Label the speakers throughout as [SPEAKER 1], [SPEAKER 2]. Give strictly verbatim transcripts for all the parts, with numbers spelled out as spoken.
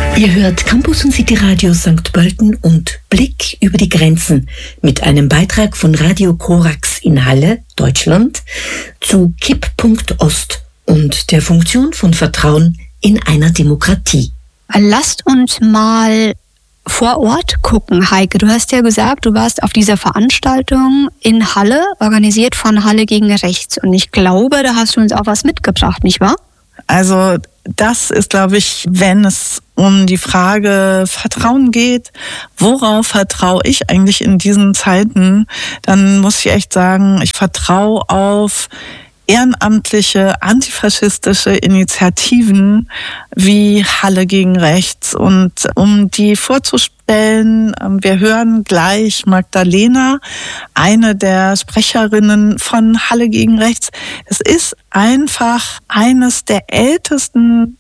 [SPEAKER 1] Ihr hört Campus und City Radio Sankt Pölten und Blick über die Grenzen mit einem Beitrag von Radio Korax in Halle, Deutschland, zu Kipppunkt Ost und der Funktion von Vertrauen in einer Demokratie.
[SPEAKER 2] Lasst uns mal vor Ort gucken, Heike. Du hast ja gesagt, du warst auf dieser Veranstaltung in Halle, organisiert von Halle gegen Rechts. Und ich glaube, da hast du uns auch was mitgebracht, nicht wahr?
[SPEAKER 3] Also das ist, glaube ich, wenn es um die Frage Vertrauen geht, worauf vertraue ich eigentlich in diesen Zeiten, dann muss ich echt sagen, ich vertraue auf ehrenamtliche, antifaschistische Initiativen wie Halle gegen Rechts. Und um die vorzustellen, wir hören gleich Magdalena, eine der Sprecherinnen von Halle gegen Rechts. Es ist einfach eines der ältesten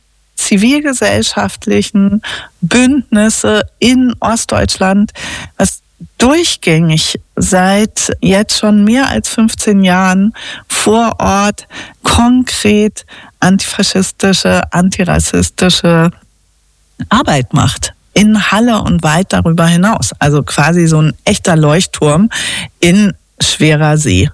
[SPEAKER 3] zivilgesellschaftlichen Bündnisse in Ostdeutschland, was durchgängig seit jetzt schon mehr als fünfzehn Jahren vor Ort konkret antifaschistische, antirassistische Arbeit macht. In Halle und weit darüber hinaus. Also quasi so ein echter Leuchtturm in Schwerer See.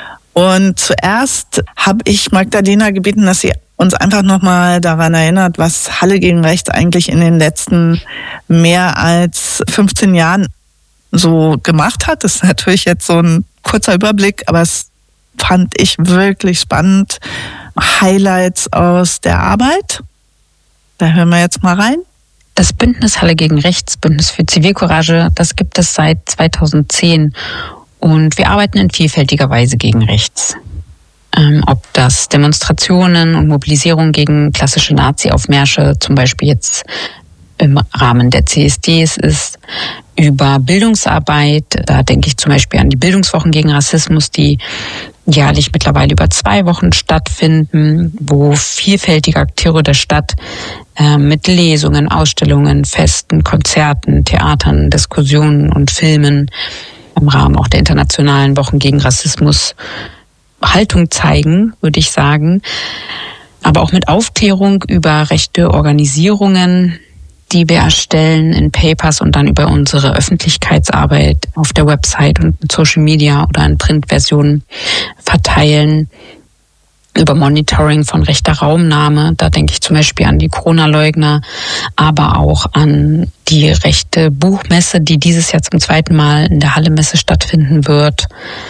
[SPEAKER 3] Und zuerst habe ich Magdalena gebeten, dass sie uns einfach nochmal daran erinnert, was Halle gegen Rechts eigentlich in den letzten mehr als fünfzehn Jahren so gemacht hat. Das ist natürlich jetzt so ein kurzer Überblick, aber es fand ich wirklich spannend. Highlights aus der Arbeit. Da hören wir jetzt mal rein.
[SPEAKER 4] Das Bündnis Halle gegen Rechts, Bündnis für Zivilcourage, das gibt es seit zweitausendzehn und wir arbeiten in vielfältiger Weise gegen Rechts. Ähm, ob das Demonstrationen und Mobilisierung gegen klassische Nazi-Aufmärsche, zum Beispiel jetzt im Rahmen der C S Ds ist, über Bildungsarbeit, da denke ich zum Beispiel an die Bildungswochen gegen Rassismus, die jährlich mittlerweile über zwei Wochen stattfinden, wo vielfältige Akteure der Stadt äh, mit Lesungen, Ausstellungen, Festen, Konzerten, Theatern, Diskussionen und Filmen im Rahmen auch der internationalen Wochen gegen Rassismus Haltung zeigen, würde ich sagen. Aber auch mit Aufklärung über rechte Organisierungen, die wir erstellen in Papers und dann über unsere Öffentlichkeitsarbeit auf der Website und in Social Media oder in Printversionen verteilen. Über Monitoring von rechter Raumnahme, da denke ich zum Beispiel an die Corona-Leugner, aber auch an die rechte Buchmesse, die dieses Jahr zum zweiten Mal in der Halle-Messe stattfinden wird.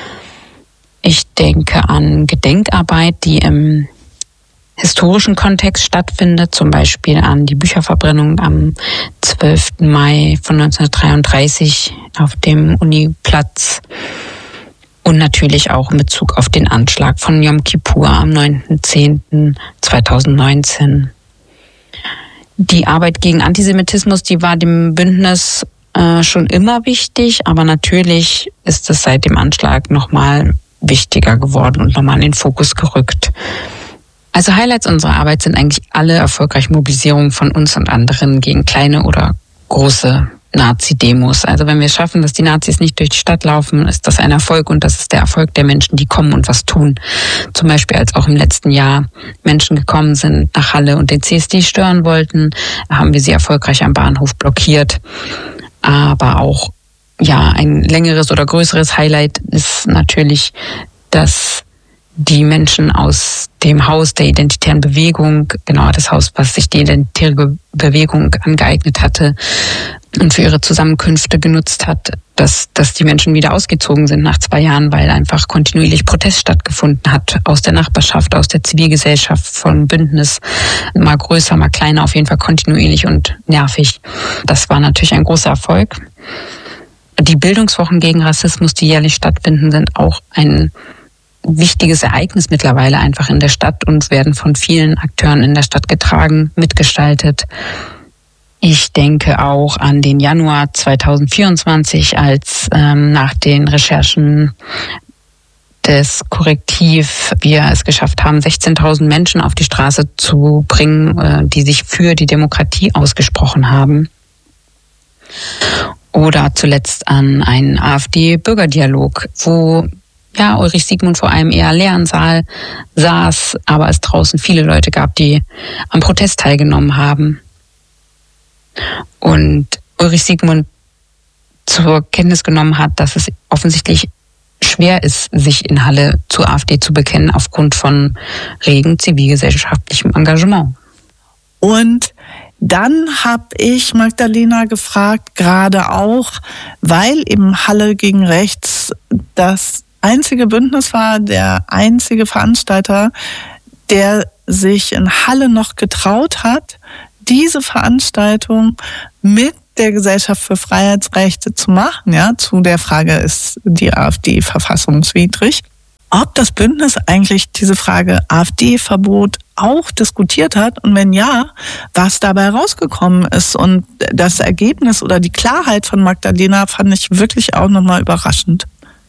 [SPEAKER 4] Ich denke an Gedenkarbeit, die im historischen Kontext stattfindet, zum Beispiel an die Bücherverbrennung am zwölften Mai von neunzehnhundertdreiunddreißig auf dem Uniplatz und natürlich auch in Bezug auf den Anschlag von Yom Kippur am neunten zehnten zweitausendneunzehn. Die Arbeit gegen Antisemitismus, die war dem Bündnis äh, schon immer wichtig, aber natürlich ist es seit dem Anschlag nochmal wichtiger geworden und nochmal in den Fokus gerückt. Also Highlights unserer Arbeit sind eigentlich alle erfolgreichen Mobilisierungen von uns und anderen gegen kleine oder große Nazi-Demos. Also wenn wir es schaffen, dass die Nazis nicht durch die Stadt laufen, ist das ein Erfolg und das ist der Erfolg der Menschen, die kommen und was tun. Zum Beispiel als auch im letzten Jahr Menschen gekommen sind nach Halle und den C S D stören wollten, haben wir sie erfolgreich am Bahnhof blockiert. Aber auch ja ein längeres oder größeres Highlight ist natürlich, dass die Menschen aus dem Haus der Identitären Bewegung, genau das Haus, was sich die Identitäre Bewegung angeeignet hatte und für ihre Zusammenkünfte genutzt hat, dass, dass die Menschen wieder ausgezogen sind nach zwei Jahren, weil einfach kontinuierlich Protest stattgefunden hat aus der Nachbarschaft, aus der Zivilgesellschaft, von Bündnis, mal größer, mal kleiner, auf jeden Fall kontinuierlich und nervig. Das war natürlich ein großer Erfolg. Die Bildungswochen gegen Rassismus, die jährlich stattfinden, sind auch ein wichtiges Ereignis mittlerweile einfach in der Stadt und werden von vielen Akteuren in der Stadt getragen, mitgestaltet. Ich denke auch an den Januar zweitausendvierundzwanzig, als ähm, nach den Recherchen des Korrektiv wir es geschafft haben, sechzehntausend Menschen auf die Straße zu bringen, äh, die sich für die Demokratie ausgesprochen haben. Oder zuletzt an einen AfD-Bürgerdialog, wo ja, Ulrich Siegmund vor einem eher leeren Saal saß, aber es draußen viele Leute gab, die am Protest teilgenommen haben. Und Ulrich Siegmund zur Kenntnis genommen hat, dass es offensichtlich schwer ist, sich in Halle zur AfD zu bekennen, aufgrund von regem zivilgesellschaftlichem Engagement.
[SPEAKER 3] Und dann habe ich Magdalena gefragt, gerade auch, weil eben Halle gegen Rechts das einzige Bündnis war, der einzige Veranstalter, der sich in Halle noch getraut hat, diese Veranstaltung mit der Gesellschaft für Freiheitsrechte zu machen. Ja, zu der Frage, ist die AfD verfassungswidrig? Ob das Bündnis eigentlich diese Frage AfD-Verbot auch diskutiert hat und wenn ja, was dabei rausgekommen ist. Und das Ergebnis oder die Klarheit von Magdalena fand ich wirklich auch nochmal überraschend.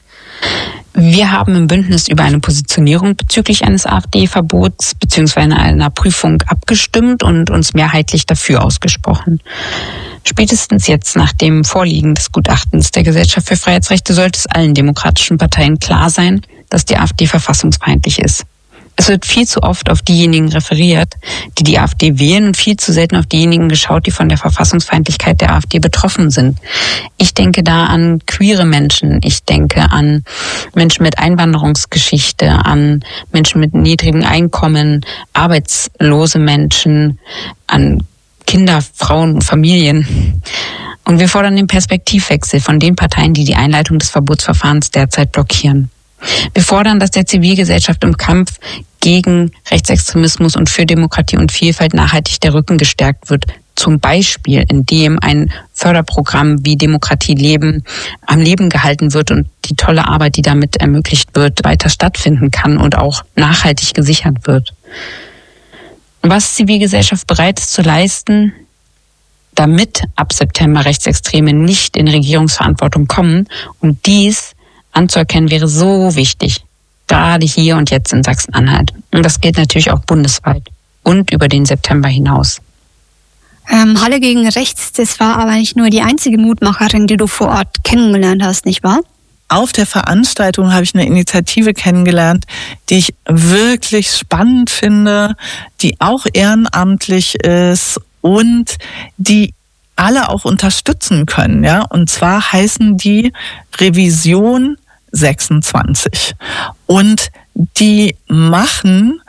[SPEAKER 4] Wir haben im Bündnis über eine Positionierung bezüglich eines AfD-Verbots bzw. einer Prüfung abgestimmt und uns mehrheitlich dafür ausgesprochen. Spätestens jetzt nach dem Vorliegen des Gutachtens der Gesellschaft für Freiheitsrechte sollte es allen demokratischen Parteien klar sein, dass die AfD verfassungsfeindlich ist. Es wird viel zu oft auf diejenigen referiert, die die AfD wählen und viel zu selten auf diejenigen geschaut, die von der Verfassungsfeindlichkeit der AfD betroffen sind. Ich denke da an queere Menschen, ich denke an Menschen mit Einwanderungsgeschichte, an Menschen mit niedrigem Einkommen, arbeitslose Menschen, an Kinder, Frauen und Familien. Und wir fordern den Perspektivwechsel von den Parteien, die die Einleitung des Verbotsverfahrens derzeit blockieren. Wir fordern, dass der Zivilgesellschaft im Kampf gegen Rechtsextremismus und für Demokratie und Vielfalt nachhaltig der Rücken gestärkt wird. Zum Beispiel, indem ein Förderprogramm wie Demokratie leben am Leben gehalten wird und die tolle Arbeit, die damit ermöglicht wird, weiter stattfinden kann und auch nachhaltig gesichert wird. Was Zivilgesellschaft bereit ist zu leisten, damit ab September Rechtsextreme nicht in Regierungsverantwortung kommen, und dies anzuerkennen, wäre so wichtig, gerade hier und jetzt in Sachsen-Anhalt. Und das gilt natürlich auch bundesweit und über den September hinaus.
[SPEAKER 2] Ähm, Halle gegen Rechts, das war aber nicht nur die einzige Mutmacherin, die du vor Ort kennengelernt hast, nicht wahr?
[SPEAKER 3] Auf der Veranstaltung habe ich eine Initiative kennengelernt, die ich wirklich spannend finde, die auch ehrenamtlich ist und die alle auch unterstützen können, ja. Und zwar heißen die Revision sechsundzwanzig. Und die machen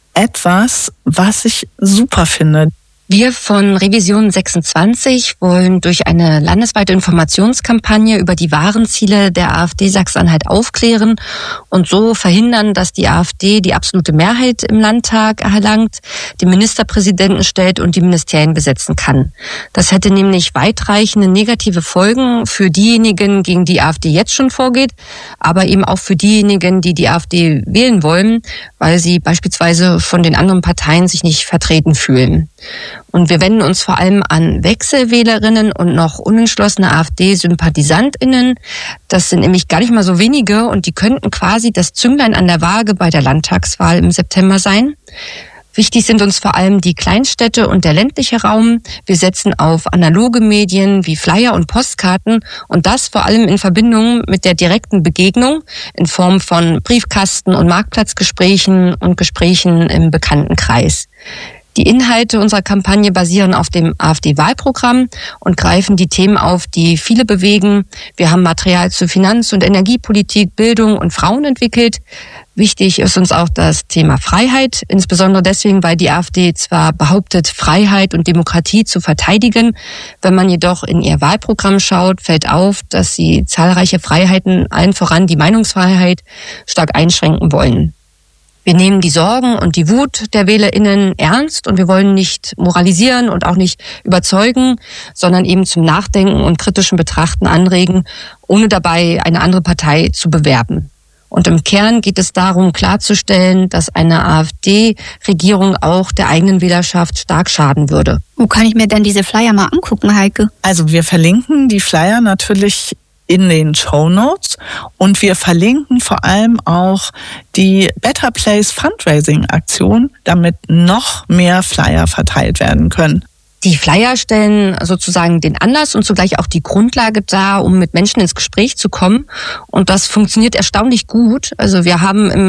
[SPEAKER 3] etwas, was ich super finde.
[SPEAKER 5] Wir von Revision sechsundzwanzig wollen durch eine landesweite Informationskampagne über die wahren Ziele der AfD Sachsen-Anhalt aufklären und so verhindern, dass die AfD die absolute Mehrheit im Landtag erlangt, den Ministerpräsidenten stellt und die Ministerien besetzen kann. Das hätte nämlich weitreichende negative Folgen für diejenigen, gegen die AfD jetzt schon vorgeht, aber eben auch für diejenigen, die die AfD wählen wollen, weil sie beispielsweise von den anderen Parteien sich nicht vertreten fühlen. Und wir wenden uns vor allem an Wechselwählerinnen und noch unentschlossene AfD-SympathisantInnen. Das sind nämlich gar nicht mal so wenige und die könnten quasi das Zünglein an der Waage bei der Landtagswahl im September sein. Wichtig sind uns vor allem die Kleinstädte und der ländliche Raum. Wir setzen auf analoge Medien wie Flyer und Postkarten und das vor allem in Verbindung mit der direkten Begegnung in Form von Briefkasten- und Marktplatzgesprächen und Gesprächen im Bekanntenkreis. Die Inhalte unserer Kampagne basieren auf dem AfD-Wahlprogramm und greifen die Themen auf, die viele bewegen. Wir haben Material zu Finanz- und Energiepolitik, Bildung und Frauen entwickelt. Wichtig ist uns auch das Thema Freiheit, insbesondere deswegen, weil die AfD zwar behauptet, Freiheit und Demokratie zu verteidigen. Wenn man jedoch in ihr Wahlprogramm schaut, fällt auf, dass sie zahlreiche Freiheiten, allen voran die Meinungsfreiheit, stark einschränken wollen. Wir nehmen die Sorgen und die Wut der WählerInnen ernst und wir wollen nicht moralisieren und auch nicht überzeugen, sondern eben zum Nachdenken und kritischen Betrachten anregen, ohne dabei eine andere Partei zu bewerben. Und im Kern geht es darum, klarzustellen, dass eine AfD-Regierung auch der eigenen Wählerschaft stark schaden würde.
[SPEAKER 2] Wo kann ich mir denn diese Flyer mal angucken, Heike?
[SPEAKER 3] Also wir verlinken die Flyer natürlich in den Shownotes und wir verlinken vor allem auch die Better Place Fundraising Aktion, damit noch mehr Flyer verteilt werden können.
[SPEAKER 5] Die Flyer stellen sozusagen den Anlass und zugleich auch die Grundlage dar, um mit Menschen ins Gespräch zu kommen. Und das funktioniert erstaunlich gut. Also wir haben im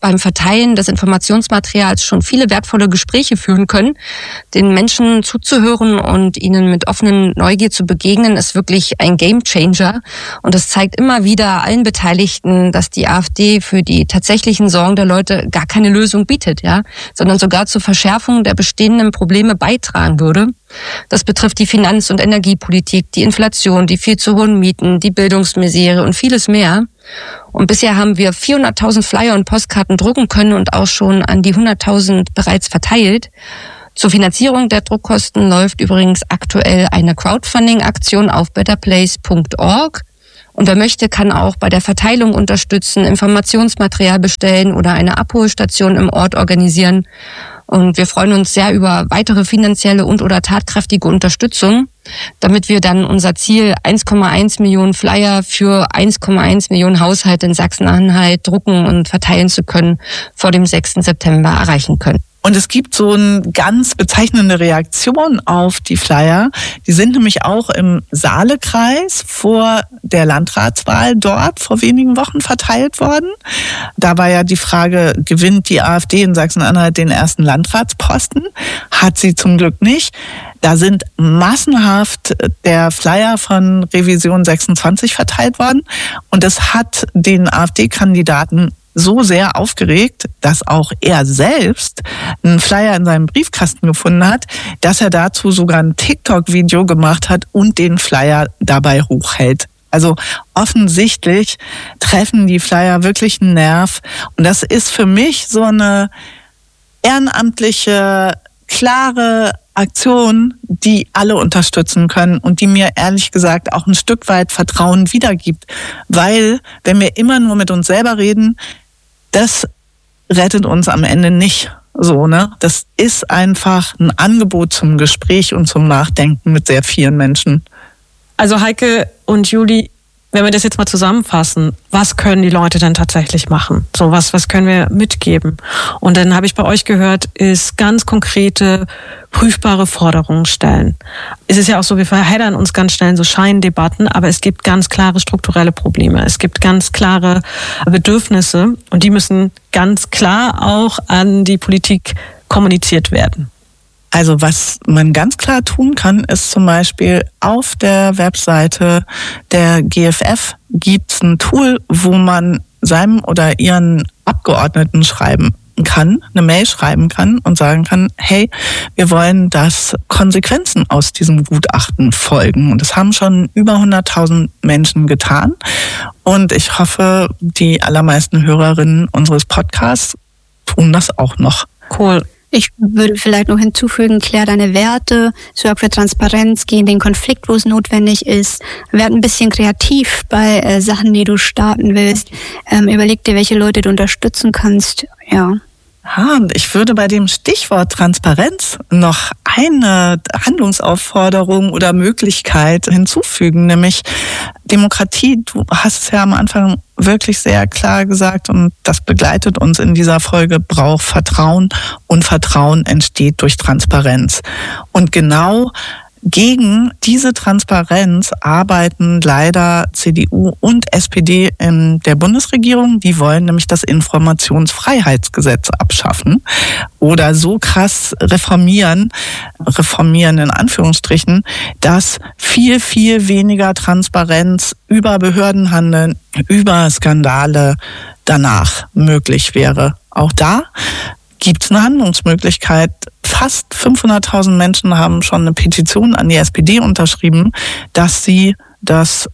[SPEAKER 5] beim Verteilen des Informationsmaterials schon viele wertvolle Gespräche führen können. Den Menschen zuzuhören und ihnen mit offenen Neugier zu begegnen, ist wirklich ein Gamechanger. Und es zeigt immer wieder allen Beteiligten, dass die AfD für die tatsächlichen Sorgen der Leute gar keine Lösung bietet, ja, sondern sogar zur Verschärfung der bestehenden Probleme beitragen würde. Das betrifft die Finanz- und Energiepolitik, die Inflation, die viel zu hohen Mieten, die Bildungsmisere und vieles mehr. Und bisher haben wir vierhunderttausend Flyer und Postkarten drucken können und auch schon an die hunderttausend bereits verteilt. Zur Finanzierung der Druckkosten läuft übrigens aktuell eine Crowdfunding-Aktion auf better place punkt org. Und wer möchte, kann auch bei der Verteilung unterstützen, Informationsmaterial bestellen oder eine Abholstation im Ort organisieren. Und wir freuen uns sehr über weitere finanzielle und oder tatkräftige Unterstützung, damit wir dann unser Ziel eins Komma eins Millionen Flyer für eins Komma eins Millionen Haushalte in Sachsen-Anhalt drucken und verteilen zu können, vor dem sechsten September erreichen können.
[SPEAKER 3] Und es gibt so eine ganz bezeichnende Reaktion auf die Flyer. Die sind nämlich auch im Saalekreis vor der Landratswahl dort vor wenigen Wochen verteilt worden. Da war ja die Frage, gewinnt die AfD in Sachsen-Anhalt den ersten Landratsposten? Hat sie zum Glück nicht. Da sind massenhaft der Flyer von Revision sechsundzwanzig verteilt worden. Und es hat den AfD-Kandidaten so sehr aufgeregt, dass auch er selbst einen Flyer in seinem Briefkasten gefunden hat, dass er dazu sogar ein TikTok-Video gemacht hat und den Flyer dabei hochhält. Also offensichtlich treffen die Flyer wirklich einen Nerv. Und das ist für mich so eine ehrenamtliche, klare Aktion, die alle unterstützen können und die mir ehrlich gesagt auch ein Stück weit Vertrauen wiedergibt. Weil, wenn wir immer nur mit uns selber reden, das rettet uns am Ende nicht so, ne? Das ist einfach ein Angebot zum Gespräch und zum Nachdenken mit sehr vielen Menschen.
[SPEAKER 6] Also Heike und Juli, wenn wir das jetzt mal zusammenfassen, was können die Leute denn tatsächlich machen? So, was, was können wir mitgeben? Und dann habe ich bei euch gehört, ist ganz konkrete, prüfbare Forderungen stellen. Es ist ja auch so, wir verheddern uns ganz schnell in so Scheindebatten, aber es gibt ganz klare strukturelle Probleme. Es gibt ganz klare Bedürfnisse und die müssen ganz klar auch an die Politik kommuniziert werden.
[SPEAKER 3] Also was man ganz klar tun kann, ist zum Beispiel auf der Webseite der G F F gibt es ein Tool, wo man seinem oder ihren Abgeordneten schreiben kann, eine Mail schreiben kann und sagen kann, hey, wir wollen, dass Konsequenzen aus diesem Gutachten folgen. Und das haben schon über hunderttausend Menschen getan. Und ich hoffe, die allermeisten Hörerinnen unseres Podcasts tun das auch noch.
[SPEAKER 6] Cool.
[SPEAKER 2] Ich würde vielleicht noch hinzufügen, klär deine Werte, sorg für Transparenz, geh in den Konflikt, wo es notwendig ist. Werd ein bisschen kreativ bei äh, Sachen, die du starten willst. Ähm, überleg dir, welche Leute du unterstützen kannst. Ja.
[SPEAKER 3] Ja, ich würde bei dem Stichwort Transparenz noch eine Handlungsaufforderung oder Möglichkeit hinzufügen, nämlich Demokratie. Du hast es ja am Anfang wirklich sehr klar gesagt und das begleitet uns in dieser Folge, braucht Vertrauen und Vertrauen entsteht durch Transparenz. Und genau gegen diese Transparenz arbeiten leider C D U und S P D in der Bundesregierung. Die wollen nämlich das Informationsfreiheitsgesetz abschaffen oder so krass reformieren, reformieren in Anführungsstrichen, dass viel, viel weniger Transparenz über Behördenhandeln, über Skandale danach möglich wäre. Auch da gibt es eine Handlungsmöglichkeit. Fast fünfhunderttausend Menschen haben schon eine Petition an die S P D unterschrieben, dass sie das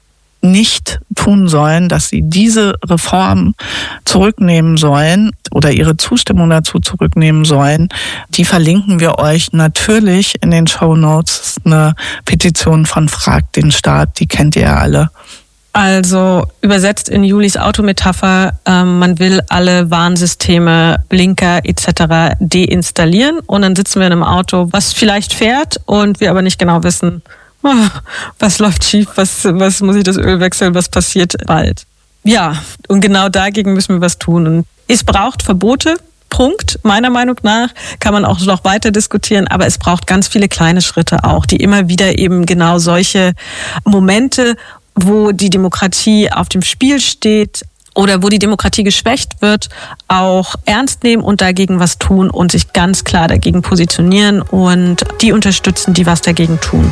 [SPEAKER 3] nicht tun sollen, dass sie diese Reform zurücknehmen sollen oder ihre Zustimmung dazu zurücknehmen sollen. Die verlinken wir euch natürlich in den Shownotes. Eine Petition von Frag den Staat, die kennt ihr ja alle.
[SPEAKER 6] Also übersetzt in Julis Autometapher, ähm, man will alle Warnsysteme, Blinker et cetera deinstallieren und dann sitzen wir in einem Auto, was vielleicht fährt und wir aber nicht genau wissen, oh, was läuft schief, was, was muss ich das Öl wechseln, was passiert bald. Ja, und genau dagegen müssen wir was tun. Und es braucht Verbote, Punkt. Meiner Meinung nach kann man auch noch weiter diskutieren, aber es braucht ganz viele kleine Schritte auch, die immer wieder eben genau solche Momente, wo die Demokratie auf dem Spiel steht, oder wo die Demokratie geschwächt wird, auch ernst nehmen und dagegen was tun und sich ganz klar dagegen positionieren und die unterstützen, die was dagegen tun.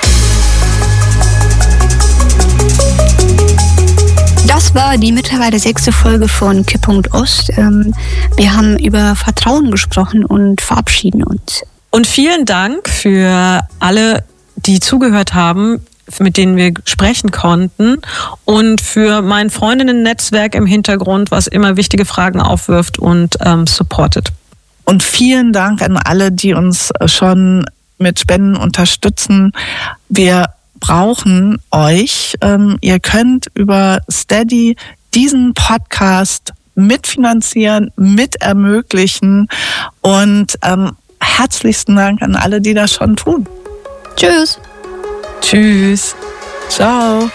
[SPEAKER 2] Das war die mittlerweile sechste Folge von Kipppunkt Ost. Wir haben über Vertrauen gesprochen und verabschieden uns.
[SPEAKER 6] Und vielen Dank für alle, die zugehört haben, mit denen wir sprechen konnten und für mein Freundinnen-Netzwerk im Hintergrund, was immer wichtige Fragen aufwirft und ähm, supportet.
[SPEAKER 3] Und vielen Dank an alle, die uns schon mit Spenden unterstützen. Wir brauchen euch. Ähm, ihr könnt über Steady diesen Podcast mitfinanzieren, mit ermöglichen und ähm, herzlichsten Dank an alle, die das schon tun.
[SPEAKER 2] Tschüss.
[SPEAKER 6] Tschüss.
[SPEAKER 3] Ciao.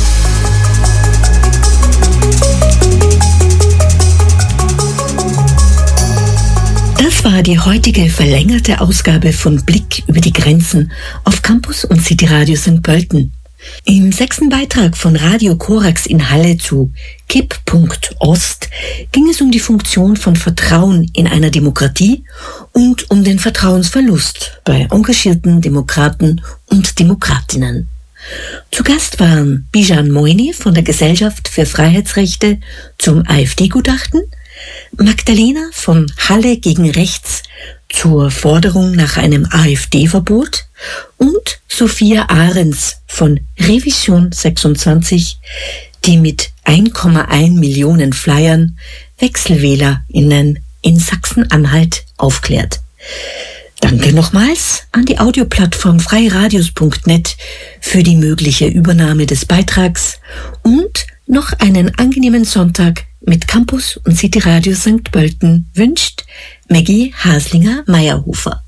[SPEAKER 1] Das war die heutige verlängerte Ausgabe von Blick über die Grenzen auf Campus und City Radio Sankt Pölten. Im sechsten Beitrag von Radio Korax in Halle zu Kipppunkt Ost ging es um die Funktion von Vertrauen in einer Demokratie und um den Vertrauensverlust bei engagierten Demokraten und Demokratinnen. Zu Gast waren Bijan Moini von der Gesellschaft für Freiheitsrechte zum AfD-Gutachten, Magdalena von Halle gegen Rechts zur Forderung nach einem AfD-Verbot und Sophia Ahrens von Revision sechsundzwanzig, die mit eins Komma eins Millionen Flyern WechselwählerInnen in Sachsen-Anhalt aufklärt. Danke nochmals an die Audioplattform freiradios punkt net für die mögliche Übernahme des Beitrags und noch einen angenehmen Sonntag mit Campus und City Radio Sankt Pölten wünscht Maggie Haslinger-Meyerhofer.